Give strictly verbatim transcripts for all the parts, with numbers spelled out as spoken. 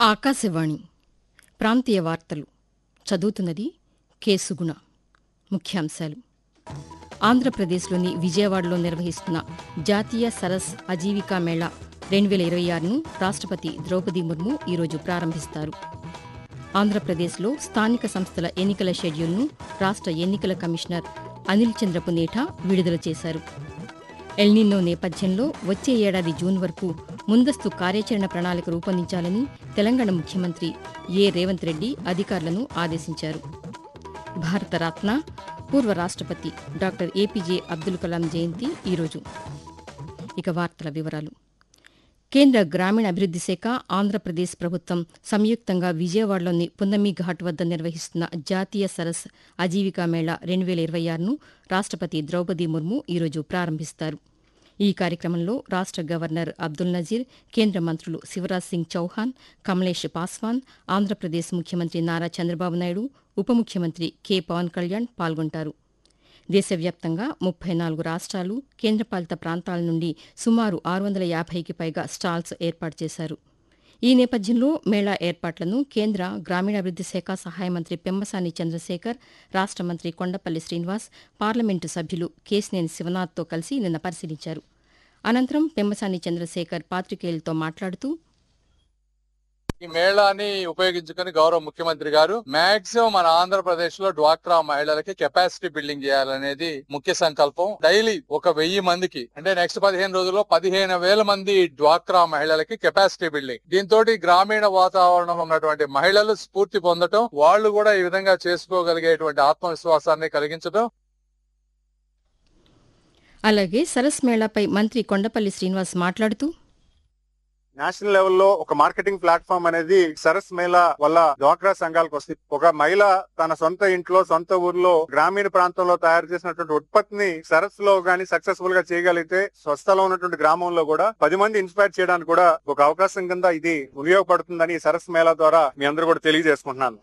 ఆకాశవాణి ప్రాంతీయ వార్తలు చదువుతున్నది కె సుగుణ. ముఖ్యాంశాలు: ఆంధ్రప్రదేశ్లోని విజయవాడలో నిర్వహిస్తున్న జాతీయ సరస్ అజీవికా మేళా రెండు వేల ఇరవై ఆరును రాష్టపతి ద్రౌపది ముర్ము ఈరోజు ప్రారంభిస్తారు. ఆంధ్రప్రదేశ్లో స్థానిక సంస్థల ఎన్నికల షెడ్యూల్ను రాష్ట ఎన్నికల కమిషనర్ అనిల్ చంద్ర పునేఠా విడుదల చేశారు. ఎల్నినో నేపథ్యంలో వచ్చే ఏడాది జూన్ వరకు ముందస్తు కార్యాచరణ ప్రణాళిక రూపొందించాలని తెలంగాణ ముఖ్యమంత్రి ఏ రేవంత్ రెడ్డి అధికారులను ఆదేశించారు. భారతరత్న పూర్వ రాష్టపతి డాక్టర్ ఏపీజే అబ్దుల్ కలాం జయంతి ఈరోజు. ఇక వార్తల వివరాలు. కేంద్ర గ్రామీణాభివృద్ది శాఖ, ఆంధ్రప్రదేశ్ ప్రభుత్వం సంయుక్తంగా విజయవాడలోని పున్నమి ఘాట్ వద్ద నిర్వహిస్తున్న జాతీయ సరస్ అజీవికా మేళా రెండు వేల ఇరవై ఆరును రాష్టపతి ద్రౌపది ముర్ము ఈరోజు ప్రారంభిస్తారు. ఈ కార్యక్రమంలో రాష్ట గవర్నర్ అబ్దుల్ నజీర్, కేంద్ర మంత్రులు శివరాజ్ సింగ్ చౌహాన్, కమలేష్ పాస్వాన్, ఆంధ్రప్రదేశ్ ముఖ్యమంత్రి నారా చంద్రబాబు నాయుడు, ఉప ముఖ్యమంత్రి కె పవన్ కళ్యాణ్ పాల్గొంటారు. దేశవ్యాప్తంగా ముప్పై నాలుగు రాష్ట్రాలు, కేంద్రపాలిత ప్రాంతాల నుండి సుమారు ఆరు వందల యాభైకి పైగా స్టాల్స్ ఏర్పాటు చేశారు. ఈ నేపథ్యంలో మేళా ఏర్పాట్లను కేంద్ర గ్రామీణాభివృద్ది శాఖ సహాయ మంత్రి పెమ్మసాని చంద్రశేఖర్, రాష్ట మంత్రి కొండపల్లి శ్రీనివాస్, పార్లమెంటు సభ్యులు కేశినేని శివనాథ్తో కలిసి నిన్న పరిశీలించారు. అనంతరం పెమ్మసాని చంద్రశేఖర్ పాతికేయులతో మాట్లాడుతూ, ఈ మేళాని ఉపయోగించుకుని గౌరవ ముఖ్యమంత్రి గారు మాక్సిమం మన ఆంధ్రప్రదేశ్ లో డ్వాక్రా మహిళలకి కెపాసిటీ బిల్డింగ్ చేయాలనేది ముఖ్య సంకల్పం. డైలీ ఒక వెయ్యి మందికి అంటే నెక్స్ట్ పదిహేను రోజుల్లో పదిహేను వేల మంది డ్వాక్రా మహిళలకి కెపాసిటీ బిల్డింగ్. దీంతో గ్రామీణ వాతావరణంలో ఉన్నటువంటి మహిళలు స్ఫూర్తి పొందటం, వాళ్ళు కూడా ఈ విధంగా చేసుకోగలిగేటువంటి ఆత్మవిశ్వాసాన్ని కలిగించడం. అలాగే సరస్ మేళాపై మంత్రి కొండపల్లి శ్రీనివాస్ మాట్లాడుతూ, నేషనల్ లెవెల్లో ఒక మార్కెటింగ్ ప్లాట్ఫామ్ అనేది సరస్ మేళా వల్ల డ్వాక్రా సంఘాలకు వస్తుంది. ఒక మహిళ తన సొంత ఇంట్లో, సొంత ఊర్లో, గ్రామీణ ప్రాంతంలో తయారు చేసినటువంటి ఉత్పత్తిని సరస్ లో గానీ సక్సెస్ఫుల్ గా చేయగలిగితే స్వస్థలో ఉన్నటువంటి గ్రామంలో కూడా పది మంది ఇన్స్పైర్ చేయడానికి కూడా ఒక అవకాశం కింద ఇది ఉపయోగపడుతుందని ఈ సరస్ మేళా ద్వారా మీ అందరూ కూడా తెలియజేసుకుంటున్నాను.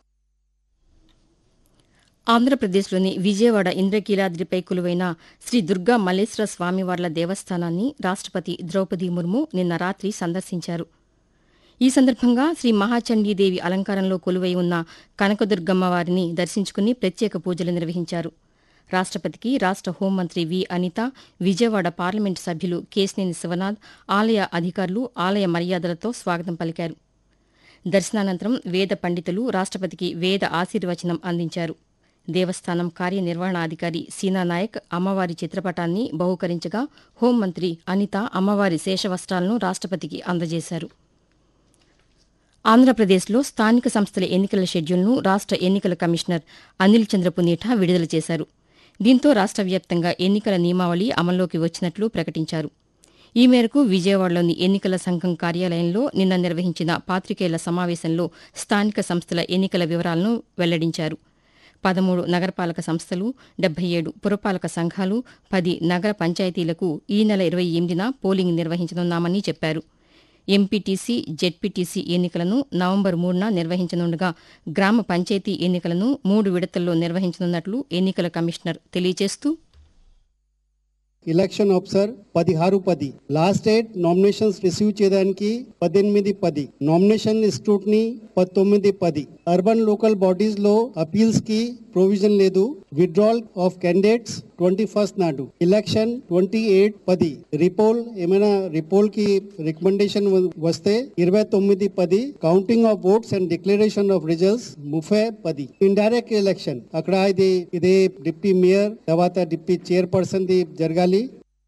ఆంధ్రప్రదేశ్లోని విజయవాడ ఇంద్రకీలాద్రిపై కొలువైన శ్రీ దుర్గా మల్లేశ్వర స్వామివార్ల దేవస్థానాన్ని రాష్టపతి ద్రౌపది ముర్ము నిన్న రాత్రి సందర్శించారు. ఈ సందర్భంగా శ్రీ మహాచండీదేవి అలంకారంలో కొలువై ఉన్న కనకదుర్గమ్మ వారిని దర్శించుకుని ప్రత్యేక పూజలు నిర్వహించారు. రాష్టపతికి రాష్ట హోంమంత్రి వి అనిత, విజయవాడ పార్లమెంటు సభ్యులు కేశినేని శివనాథ్, ఆలయ అధికారులు ఆలయ మర్యాదలతో స్వాగతం పలికారు. దర్శనానంతరం వేద పండితులు రాష్టపతికి వేద ఆశీర్వచనం అందించారు. దేవస్థానం కార్యనిర్వహణాధికారి సీనా నాయక్ అమ్మవారి చిత్రపటాన్ని బహూకరించగా హోంమంత్రి అనిత అమ్మవారి శేషవస్త్రాలను రాష్టపతికి అందజేశారు. ఆంధ్రప్రదేశ్లో స్థానిక సంస్థల ఎన్నికల షెడ్యూల్ను రాష్ట ఎన్నికల కమిషనర్ అనిల్ చంద్ర పునేఠా విడుదల చేశారు. దీంతో రాష్ట వ్యాప్తంగా ఎన్నికల నియమావళి అమల్లోకి వచ్చినట్లు ప్రకటించారు. ఈ మేరకు విజయవాడలోని ఎన్నికల సంఘం కార్యాలయంలో నిన్న నిర్వహించిన పాతికేయుల సమావేశంలో స్థానిక సంస్థల ఎన్నికల వివరాలను వెల్లడించారు. పదమూడు నగరపాలక సంస్థలు, డెబ్బై ఏడు పురపాలక సంఘాలు, పది నగర పంచాయతీలకు ఈ నెల ఇరవై ఎనిమిదిన పోలింగ్ నిర్వహించనున్నామని చెప్పారు. ఎంపీటీసీ, జెడ్పీటీసీ ఎన్నికలను నవంబర్ మూడున నిర్వహించనుండగా గ్రామ పంచాయతీ ఎన్నికలను మూడు విడతల్లో నిర్వహించనున్నట్లు ఎన్నికల కమిషనర్ తెలియజేస్తూ, ఎలక్షన్ ఆఫీసర్ పదిహారు పది లాస్ట్ డేట్ నామినేషన్స్ రిసీవ్ చేయడానికి పద్దెనిమిది పది నామినేషన్ స్క్రూటినీ పంతొమ్మిది పది అర్బన్ లోకల్ బాడీస్ లో అపీల్స్ కి ప్రొవిజన్ లేదు. Withdrawal of candidates twenty first నాడు ఎలక్షన్ ట్వంటీ ఎయిట్ పది రిపోల్ ఏమైనా రిపోల్ కి రికమెండేషన్ వస్తే ఇరవై తొమ్మిది పది counting of votes and declaration of results ముప్పై పది ఇండైరెక్ట్ ఎలక్షన్ అక్కడ ఇది ఇదే డిప్యూటీ మేయర్ తర్వాత డిప్యూటీ చైర్పర్సన్ ది జరగాలి.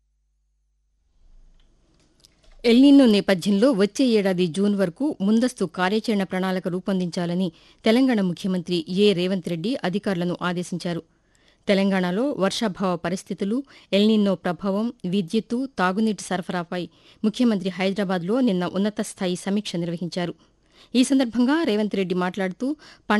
ఎల్నినో నేపథ్యంలో వచ్చే ఏడాది జూన్ వరకు ముందస్తు కార్యాచరణ ప్రణాళిక రూపొందించాలని తెలంగాణ ముఖ్యమంత్రి ఏ రేవంత్ రెడ్డి అధికారులను ఆదేశించారు. తెలంగాణలో వర్షాభావ పరిస్థితులు, ఎల్నినో ప్రభావం, విద్యుత్తు, తాగునీటి సరఫరాపై ముఖ్యమంత్రి హైదరాబాద్లో నిన్న ఉన్నత స్థాయి సమీక్ష నిర్వహించారు. ఈ సందర్భంగా రేవంత్ రెడ్డి మాట్లాడుతూ